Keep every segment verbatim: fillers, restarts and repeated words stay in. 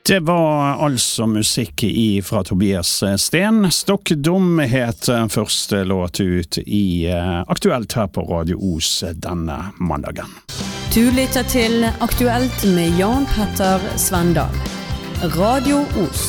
Det var altså musikk i fra Tobias Sten. Stokkdom het første låt ut i Aktuelt her på Radio Os denne mandagen. Du lytter til Aktuelt med Jan Petter Svendal. Radio Os.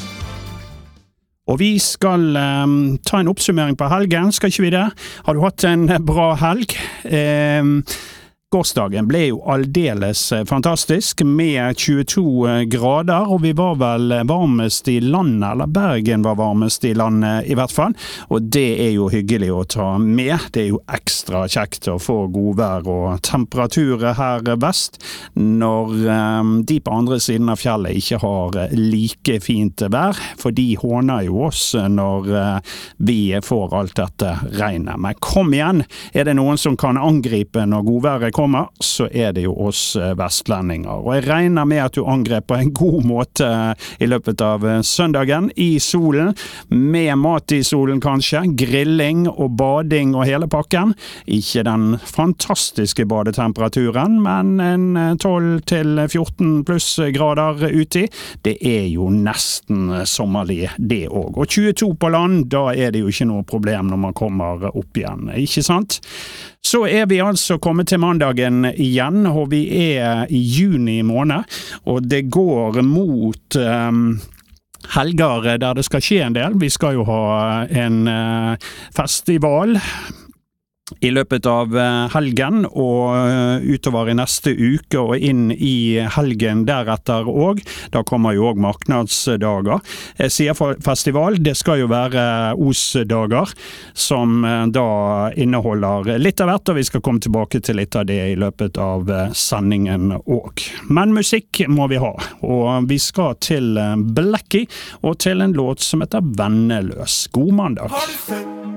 Og vi skal um, ta en oppsummering på helgen, skal ikke vi det? Har du hatt en bra helg? Um, Gårsdagen ble jo aldeles fantastisk med tjueto grader, og vi var vel varmest i landet, eller Bergen var varmest i landet i hvert fall, og det er jo hyggelig å ta med. Det er jo ekstra kjekt å få god vær og temperaturer her vest, når um, de på andre siden av fjellet ikke har like fint vær, for de håner jo oss når uh, vi får alt dette regnet. Men kom igjen, er det noen som kan angripe når godværet kommer, så er det jo oss vestlendinger. Og jeg regner med at du angrep på en god måte i løpet av søndagen i solen, med mat i solen kanskje, grilling og bading og hele pakken. Ikke den fantastiske badetemperaturen, men en tolv til fjorten pluss grader uti. Det er jo nesten sommerlig det også. Og tjueto på land, da er det jo ikke noe problem når man kommer opp igjen, ikke sant? Så er vi altså kommet til mandagen igjen, og vi er i juni måned, og det går mot um, helger der det skal skje en del. Vi skal jo ha en uh, festival i løpet av helgen, og utover i neste uke og inn i helgen deretter også. Da kommer jo også marknadsdager. Jeg sier festival, det skal jo være Os-dager, som da inneholder litt av hvert, og vi skal komme tilbake til litt av det i løpet av sendingen også. Men musikk må vi ha, og vi skal til Blackie, og til en låt som heter Venneløs. God mandag!